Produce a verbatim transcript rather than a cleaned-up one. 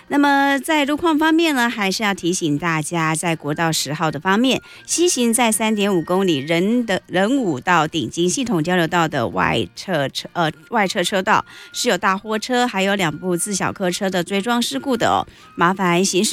那么在路况方面呢，还是要提醒大家，在国道十号的方面，西行在 三点五公里仁的仁武到顶金系统交流道的外侧车呃外侧车道是有大货车还有两部自小客车的追撞事故的哦，麻烦行驶